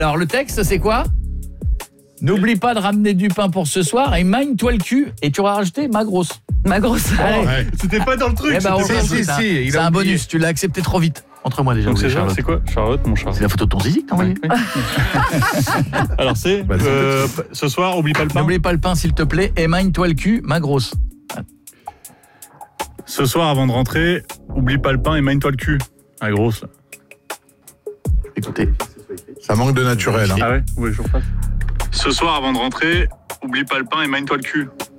Alors le texte c'est quoi ? N'oublie pas de ramener du pain pour ce soir et mine-toi le cul. Et tu auras rajouté ma grosse. Ma grosse. Allez. Ouais. C'était pas dans le truc. Eh ben, on Si, le si, rajoute, il c'est a un oublié. bonus, tu l'as accepté trop vite. Entre moi déjà. Donc vous, c'est ça, Charlotte. c'est quoi Charlotte, mon chat. C'est la photo de ton zizi que t'as envoyé. Alors c'est Bah, ce soir, oublie pas le pain. N'oublie pas le pain s'il te plaît et mine-toi le cul, ma grosse. Ce soir avant de rentrer, oublie pas le pain et mine-toi le cul. Ah grosse. Écoutez. Ça manque de naturel. Hein. Ah ouais, je refasse. Ce soir avant de rentrer, oublie pas le pain et mine-toi le cul.